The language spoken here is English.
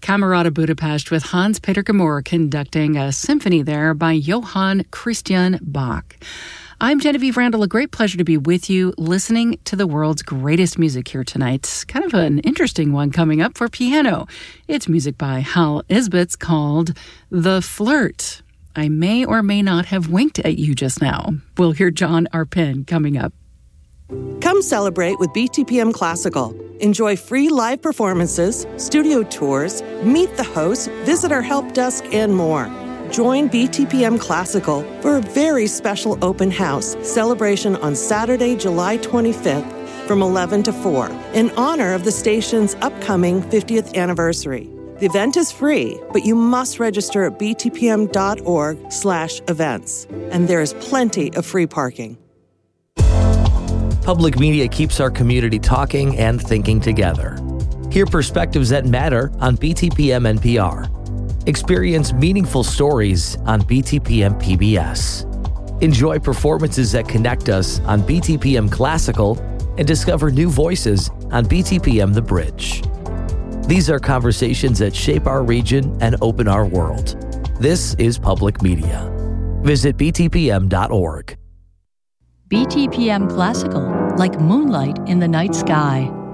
Camerata Budapest with Hans-Peter Gmür conducting a symphony there by Johann Christian Bach. I'm Genevieve Randall. A great pleasure to be with you listening to the world's greatest music here tonight. Kind of an interesting one coming up for piano. It's music by Hal Isbitz called The Flirt. I may or may not have winked at you just now. We'll hear John Arpin coming up. Come celebrate with BTPM Classical. Enjoy free live performances, studio tours, meet the hosts, visit our help desk, and more. Join BTPM Classical for a very special open house celebration on Saturday, July 25th from 11 to 4 in honor of the station's upcoming 50th anniversary. The event is free, but you must register at btpm.org/events. And there is plenty of free parking. Public media keeps our community talking and thinking together. Hear perspectives that matter on BTPM NPR. Experience meaningful stories on BTPM PBS. Enjoy performances that connect us on BTPM Classical and discover new voices on BTPM The Bridge. These are conversations that shape our region and open our world. This is public media. Visit btpm.org. BTPM Classical, like moonlight in the night sky.